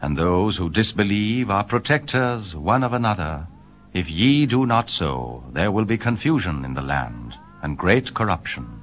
and those who disbelieve are protectors one of another. If ye do not so, there will be confusion in the land, and great corruption.